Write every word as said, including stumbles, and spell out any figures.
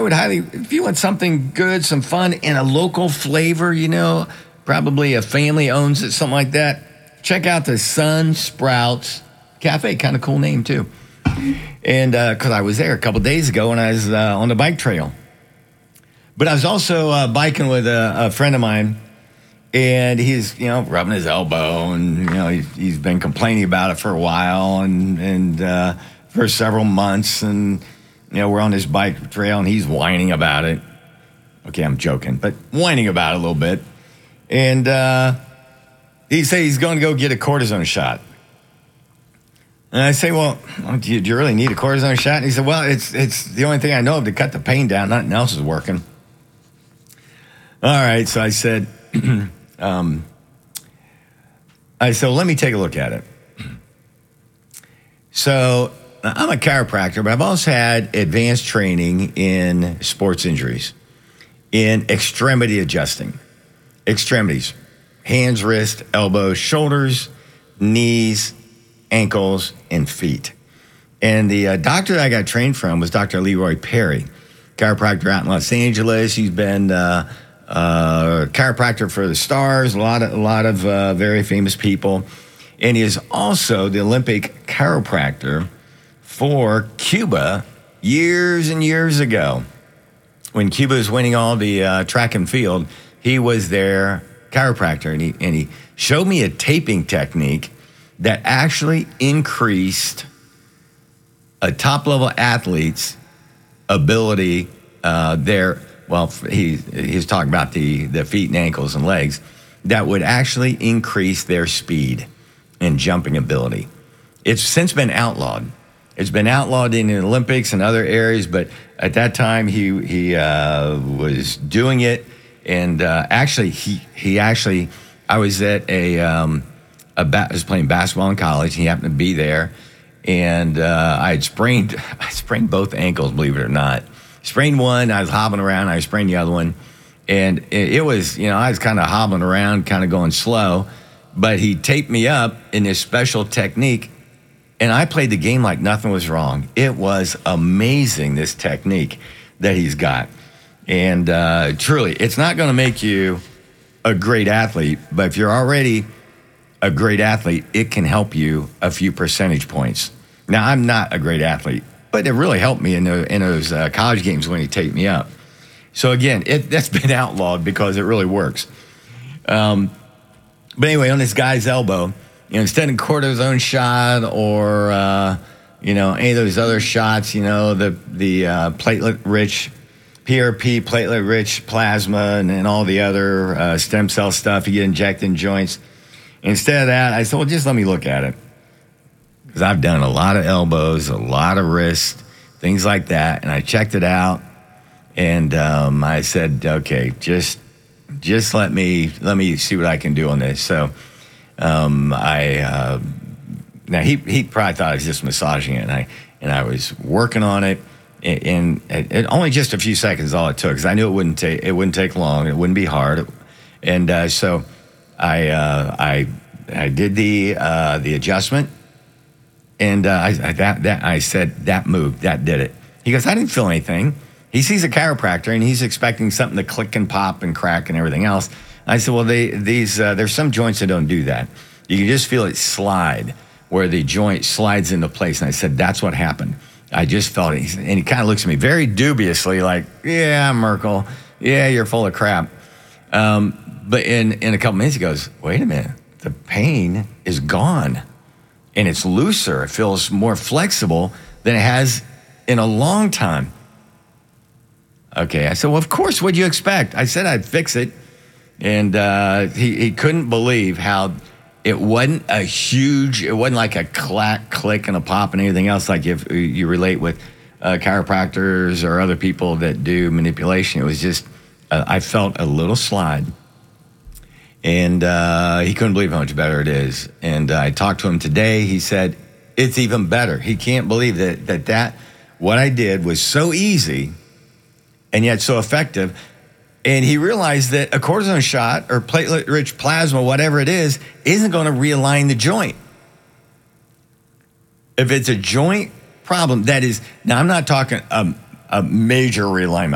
would highly, if you want something good, some fun, and a local flavor, you know, probably a family owns it, something like that, check out the Sun Sprouts Cafe. Kind of cool name, too. And because uh, I was there a couple days ago and I was uh, on the bike trail. But I was also uh, biking with a, a friend of mine, and he's, you know, rubbing his elbow, and, you know, he's, he's been complaining about it for a while and, and uh, for several months. And, you know, we're on this bike trail, and he's whining about it. Okay, I'm joking, but whining about it a little bit. And uh, he said he's going to go get a cortisone shot. And I say, well, do you, do you really need a cortisone shot? And he said, well, it's it's the only thing I know of to cut the pain down. Nothing else is working. All right, so I said, um, I said, well, let me take a look at it. So I'm a chiropractor, but I've also had advanced training in sports injuries, in extremity adjusting. Extremities, hands, wrists, elbows, shoulders, knees, ankles, and feet. And the uh, doctor that I got trained from was Doctor Leroy Perry, chiropractor out in Los Angeles. He's been uh, uh, chiropractor for the Stars, a lot of, a lot of uh, very famous people. And he is also the Olympic chiropractor for Cuba years and years ago. When Cuba was winning all the uh, track and field, he was their chiropractor, and he, and he showed me a taping technique that actually increased a top-level athlete's ability, uh, their, well, he, he's talking about the, the feet and ankles and legs, that would actually increase their speed and jumping ability. It's since been outlawed. It's been outlawed in the Olympics and other areas, but at that time he, he uh, was doing it, and uh, actually, he, he actually, I was at a... Um, A ba- I was playing basketball in college. He happened to be there, and uh, I had sprained. I sprained both ankles, believe it or not. Sprained one. I was hobbling around. I sprained the other one, and it, it was, you know, I was kind of hobbling around, kind of going slow. But he taped me up in this special technique, and I played the game like nothing was wrong. It was amazing, this technique that he's got, and uh, truly, it's not going to make you a great athlete, but if you're already a great athlete, it can help you a few percentage points. Now, I'm not a great athlete, but it really helped me in, the, in those uh, college games when he taped me up. So again, it, that's been outlawed because it really works. Um, but anyway, on this guy's elbow, you know, instead of cortisone shot or uh, you know, any of those other shots, you know, the the uh, platelet-rich P R P, platelet-rich plasma, and, and all the other uh, stem cell stuff you get injected in joints. Instead of that, I said, well, just let me look at it. Because I've done a lot of elbows, a lot of wrists, things like that. And I checked it out. And um, I said, okay, just just let me let me see what I can do on this. So um, I uh, now he he probably thought I was just massaging it, and I and I was working on it. And it, it only just a few seconds, all it took, because I knew it wouldn't take it wouldn't take long. It wouldn't be hard. And uh, so. I uh, I I did the uh, the adjustment, and uh, I, I that that I said that moved, that did it. He goes, I didn't feel anything. He sees a chiropractor, and he's expecting something to click and pop and crack and everything else. I said, well, they these uh, there's some joints that don't do that. You can just feel it slide, where the joint slides into place. And I said, that's what happened. I just felt it, and he kind of looks at me very dubiously, like, yeah, Merkel, yeah, you're full of crap. Um, But in, in a couple minutes, he goes, wait a minute, the pain is gone, and it's looser. It feels more flexible than it has in a long time. Okay, I said, well, of course, what'd you expect? I said I'd fix it, and uh, he, he couldn't believe how it wasn't a huge, it wasn't like a clack, click, and a pop and anything else like if you relate with uh, chiropractors or other people that do manipulation. It was just, uh, I felt a little slide. And uh, he couldn't believe how much better it is. And uh, I talked to him today. He said, it's even better. He can't believe that, that that what I did was so easy and yet so effective. And he realized that a cortisone shot or platelet-rich plasma, whatever it is, isn't going to realign the joint. If it's a joint problem, that is, now I'm not talking a, a major realignment.